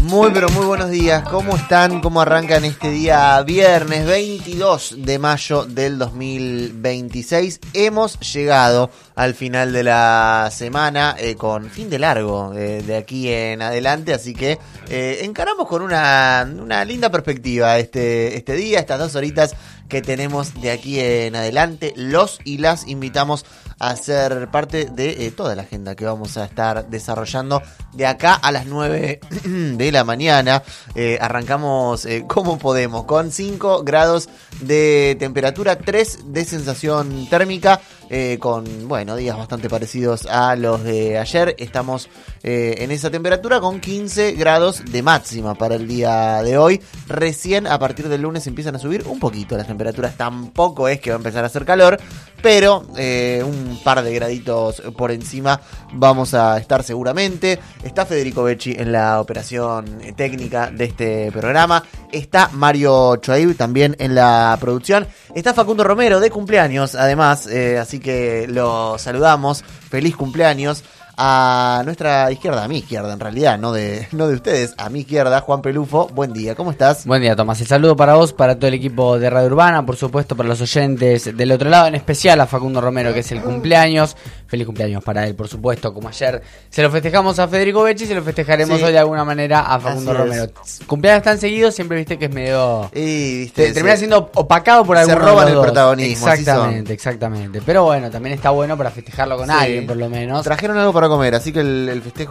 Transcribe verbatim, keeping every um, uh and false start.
Muy pero muy buenos días, ¿cómo están? ¿Cómo arrancan este día viernes veintidós de mayo del dos mil veintiséis? Hemos llegado al final de la semana eh, con fin de largo eh, de aquí en adelante, así que eh, encaramos con una, una linda perspectiva este, este día, estas dos horitas que tenemos de aquí en adelante. Los y las invitamos a ser parte de eh, toda la agenda que vamos a estar desarrollando de acá a las nueve de la mañana. Eh, arrancamos eh, como podemos, con cinco grados de temperatura, tres de sensación térmica, eh, con, bueno, días bastante parecidos a los de ayer. Estamos eh, en esa temperatura con quince grados de máxima para el día de hoy. Recién a partir del lunes empiezan a subir un poquito las temperaturas. Tampoco es que va a empezar a hacer calor, pero eh, un par de graditos por encima vamos a estar seguramente. Está Federico Becci en la operación técnica de este programa. Está Mario Choaib también en la producción. Está Facundo Romero de cumpleaños, además, eh, así que lo saludamos. Feliz cumpleaños. A nuestra izquierda, a mi izquierda en realidad, no de no de ustedes, a mi izquierda, Juan Pelufo. Buen día, ¿cómo estás? Buen día, Tomás. El saludo para vos, para todo el equipo de Radio Urbana, por supuesto para los oyentes del otro lado, en especial a Facundo Romero, que es el cumpleaños. Feliz cumpleaños para él, por supuesto, como ayer se lo festejamos a Federico Becci, se lo festejaremos sí. hoy de alguna manera a Facundo Así Romero. Es. Cumpleaños tan seguidos, siempre viste que es medio... Y, viste, te, termina se, siendo opacado por algunos se roban de el los dos. protagonismo. Exactamente, exactamente. Pero bueno, también está bueno para festejarlo con sí. alguien, por lo menos. Trajeron algo para comer, así que el, el festejo